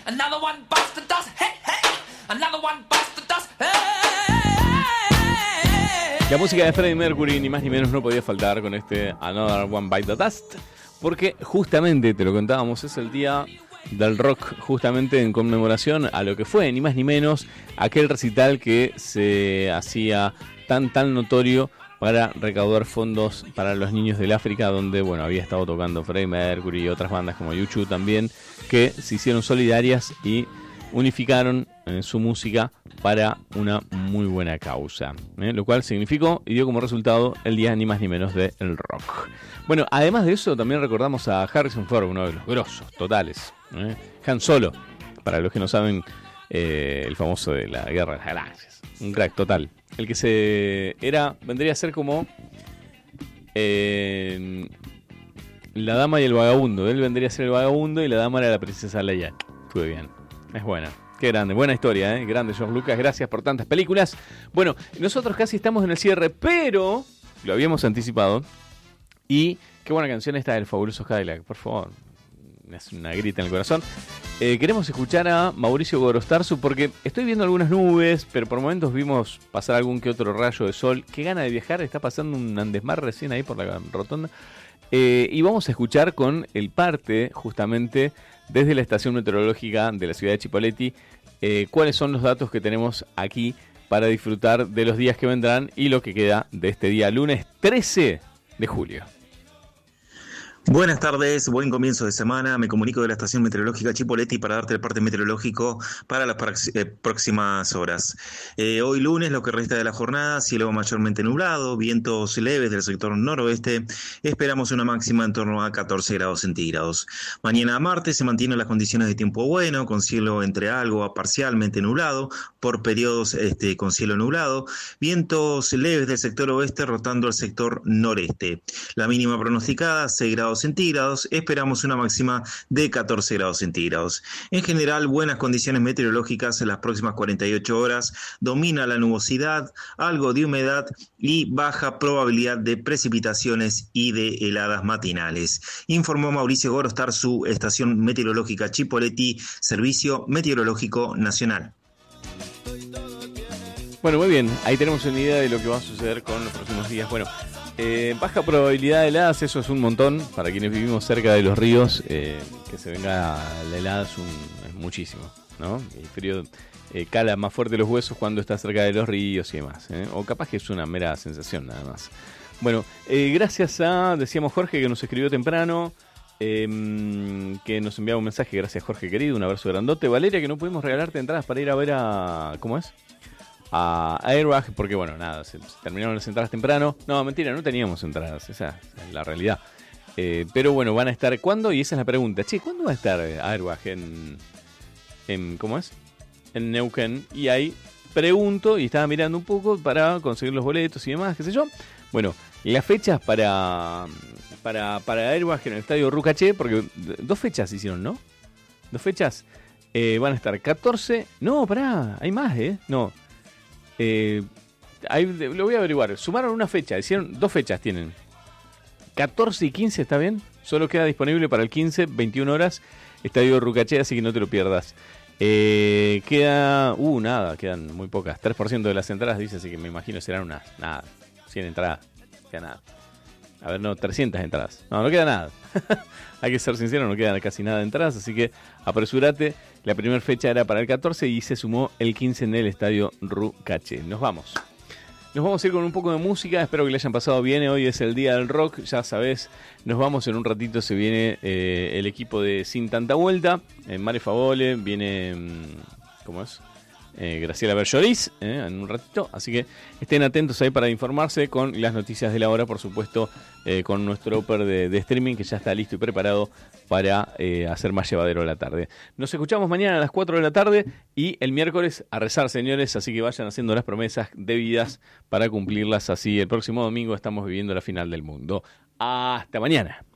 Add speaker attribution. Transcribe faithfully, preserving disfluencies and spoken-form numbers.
Speaker 1: Another one bites the dust. Hey, hey. Another one bites the dust. Hey.
Speaker 2: La música de Freddie Mercury, ni más ni menos, no podía faltar con este Another One Bite the Dust, porque justamente, te lo contábamos, es el día del rock, justamente en conmemoración a lo que fue, ni más ni menos, aquel recital que se hacía tan tan notorio para recaudar fondos para los niños del África, donde bueno había estado tocando Freddie Mercury y otras bandas como U dos también, que se hicieron solidarias y unificaron en su música para una muy buena causa, ¿eh? Lo cual significó y dio como resultado el día ni más ni menos del rock. Bueno, además de eso también recordamos a Harrison Ford, uno de los grosos totales, ¿eh? Han Solo, para los que no saben, eh, el famoso de la Guerra de las Galaxias, un crack total, el que se era vendría a ser como eh, la dama y el vagabundo. Él vendría a ser el vagabundo y la dama era la princesa Leia. Estuve bien. Es buena. Qué grande, buena historia, ¿eh? Grande George Lucas, gracias por tantas películas. Bueno, nosotros casi estamos en el cierre, pero lo habíamos anticipado. Y qué buena canción esta del fabuloso Cadillac, por favor. Me hace una grita en el corazón. Eh, queremos escuchar a Mauricio Gorostarzu porque estoy viendo algunas nubes, pero por momentos vimos pasar algún que otro rayo de sol. Qué gana de viajar, está pasando un andesmar recién ahí por la rotonda. Eh, y vamos a escuchar con el parte, justamente, desde la estación meteorológica de la ciudad de Chipoleti, eh, cuáles son los datos que tenemos aquí para disfrutar de los días que vendrán y lo que queda de este día, lunes trece de julio.
Speaker 3: Buenas tardes, buen comienzo de semana. Me comunico de la estación meteorológica Chipoleti para darte el parte meteorológico para las prax- eh, próximas horas. Eh, hoy lunes, lo que resta de la jornada, cielo mayormente nublado, vientos leves del sector noroeste. Esperamos una máxima en torno a catorce grados centígrados. Mañana martes se mantienen las condiciones de tiempo bueno, con cielo entre algo a parcialmente nublado, por periodos este, con cielo nublado. Vientos leves del sector oeste rotando al sector noreste. La mínima pronosticada, seis grados centígrados, esperamos una máxima de catorce grados centígrados. En general, buenas condiciones meteorológicas en las próximas cuarenta y ocho horas, domina la nubosidad, algo de humedad y baja probabilidad de precipitaciones y de heladas matinales. Informó Mauricio Gorostarzu, estación meteorológica Chipoleti, Servicio Meteorológico Nacional.
Speaker 2: Bueno, muy bien, ahí tenemos una idea de lo que va a suceder con los próximos días. Bueno, Eh, baja probabilidad de heladas, eso es un montón. Para quienes vivimos cerca de los ríos, eh, que se venga la helada es, un, es muchísimo, ¿no? El frío eh, cala más fuerte los huesos cuando está cerca de los ríos y demás, ¿eh? O capaz que es una mera sensación nada más. Bueno, eh, gracias a, decíamos Jorge, que nos escribió temprano, eh, que nos enviaba un mensaje. Gracias Jorge querido, un abrazo grandote. Valeria, que no pudimos regalarte entradas para ir a ver a... ¿Cómo es? A Airbag, porque bueno, nada, se, se terminaron las entradas temprano. No, mentira, no teníamos entradas, esa es la realidad. Eh, pero bueno, van a estar, ¿cuándo? Y esa es la pregunta. Che, ¿cuándo va a estar Airbag en, en ¿cómo es? En Neuquén. Y ahí pregunto, y estaba mirando un poco para conseguir los boletos y demás, qué sé yo. Bueno, las fechas para para, para Airbag en el estadio Rucaché, porque dos fechas hicieron, ¿no? Dos fechas. Eh, van a estar catorce, no, pará, hay más, ¿eh? No. Eh, ahí lo voy a averiguar. Sumaron una fecha, hicieron dos fechas tienen. catorce y quince, ¿está bien? Solo queda disponible para el quince, veintiuna horas, Estadio Rucaché, así que no te lo pierdas. Eh, queda, uh, nada, quedan muy pocas. tres por ciento de las entradas dice, así que me imagino serán unas, nada, cien entradas. Queda nada. A ver, no, trescientas entradas. No, no queda nada. Hay que ser sincero, no queda casi nada de entradas, así que apresúrate. La primera fecha era para el catorce y se sumó el quince en el Estadio Rucaché. Nos vamos. Nos vamos a ir con un poco de música. Espero que le hayan pasado bien. Hoy es el día del rock, ya sabés. Nos vamos en un ratito. Se viene eh, el equipo de Sin Tanta Vuelta. Eh, Mare Favole, viene... ¿Cómo es? Eh, Graciela Berjoris, eh, en un ratito, así que estén atentos ahí para informarse con las noticias de la hora, por supuesto, eh, con nuestro upper de, de streaming que ya está listo y preparado para eh, hacer más llevadero la tarde. Nos escuchamos mañana a las cuatro de la tarde y el miércoles a rezar, señores, así que vayan haciendo las promesas debidas para cumplirlas. Así el próximo domingo estamos viviendo la final del mundo. Hasta mañana.